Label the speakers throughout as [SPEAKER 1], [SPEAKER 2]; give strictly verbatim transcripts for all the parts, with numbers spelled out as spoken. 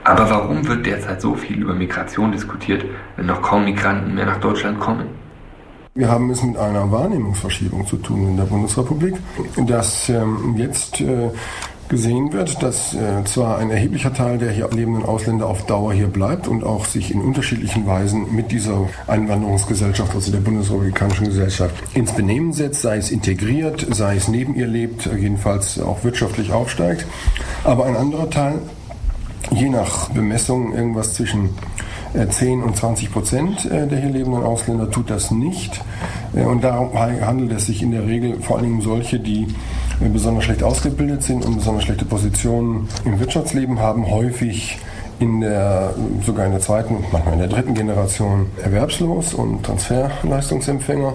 [SPEAKER 1] Aber warum wird derzeit so viel über Migration diskutiert, wenn noch kaum Migranten mehr nach Deutschland kommen?
[SPEAKER 2] Wir haben es mit einer Wahrnehmungsverschiebung zu tun in der Bundesrepublik, dass ähm, jetzt äh, gesehen wird, dass äh, zwar ein erheblicher Teil der hier lebenden Ausländer auf Dauer hier bleibt und auch sich in unterschiedlichen Weisen mit dieser Einwanderungsgesellschaft, also der bundesrepublikanischen Gesellschaft, ins Benehmen setzt, sei es integriert, sei es neben ihr lebt, jedenfalls auch wirtschaftlich aufsteigt. Aber ein anderer Teil, je nach Bemessung irgendwas zwischen zehn und zwanzig Prozent der hier lebenden Ausländer tut das nicht. Und darum handelt es sich in der Regel vor allem um solche, die besonders schlecht ausgebildet sind und besonders schlechte Positionen im Wirtschaftsleben haben, häufig in der, sogar in der zweiten, manchmal in der dritten Generation erwerbslos und Transferleistungsempfänger.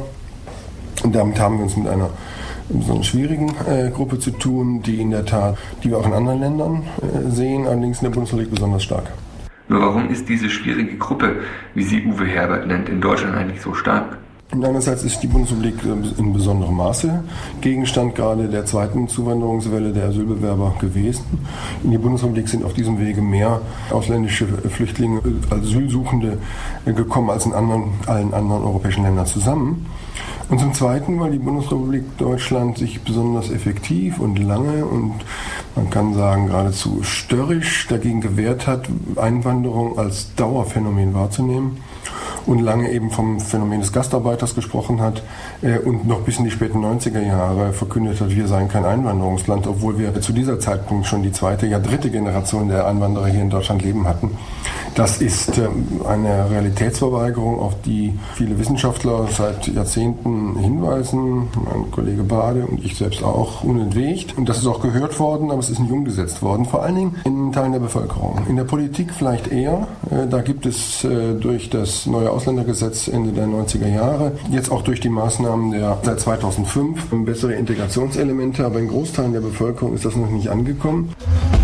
[SPEAKER 2] Und damit haben wir uns mit einer besonders schwierigen äh, Gruppe zu tun, die in der Tat, die wir auch in anderen Ländern äh, sehen, allerdings in der Bundesrepublik besonders stark.
[SPEAKER 1] Nur warum ist diese schwierige Gruppe, wie sie Uwe Herbert nennt, in Deutschland eigentlich so stark?
[SPEAKER 2] Und einerseits ist die Bundesrepublik in besonderem Maße Gegenstand gerade der zweiten Zuwanderungswelle der Asylbewerber gewesen. In die Bundesrepublik sind auf diesem Wege mehr ausländische Flüchtlinge, Asylsuchende gekommen als in anderen, allen anderen europäischen Ländern zusammen. Und zum Zweiten, weil die Bundesrepublik Deutschland sich besonders effektiv und lange und man kann sagen geradezu störrisch dagegen gewehrt hat, Einwanderung als Dauerphänomen wahrzunehmen und lange eben vom Phänomen des Gastarbeiters gesprochen hat äh, und noch bis in die späten neunziger Jahre verkündet hat, wir seien kein Einwanderungsland, obwohl wir zu dieser Zeitpunkt schon die zweite, ja dritte Generation der Einwanderer hier in Deutschland leben hatten. Das ist äh, eine Realitätsverweigerung, auf die viele Wissenschaftler seit Jahrzehnten hinweisen, mein Kollege Bade und ich selbst auch unentwegt. Und das ist auch gehört worden, aber es ist nicht umgesetzt worden, vor allen Dingen in Teilen der Bevölkerung. In der Politik vielleicht eher, äh, da gibt es äh, durch das neue Ausländergesetz Ende der neunziger Jahre, jetzt auch durch die Maßnahmen der seit zweitausendfünf bessere Integrationselemente, aber in Großteilen der Bevölkerung ist das noch nicht angekommen.